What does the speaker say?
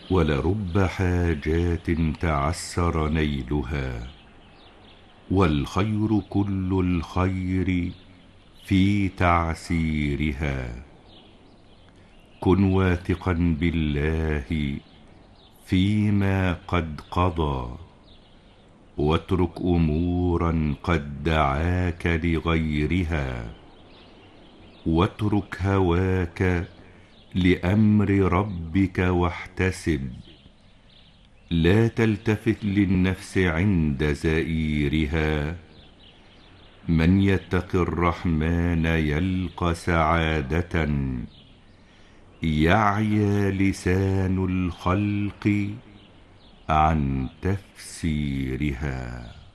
ولرب حاجات تعسر نيلها، والخير كل الخير في تعسيرها. كن واثقا بالله فيما قد قضى، واترك أمورا قد دعاك لغيرها، واترك هواك لأمر ربك واحتسب. لا تلتفت للنفس عند زئيرها، من يتق الرحمن يلق سعادة، يعيا لسان الخلق عن تفسيرها.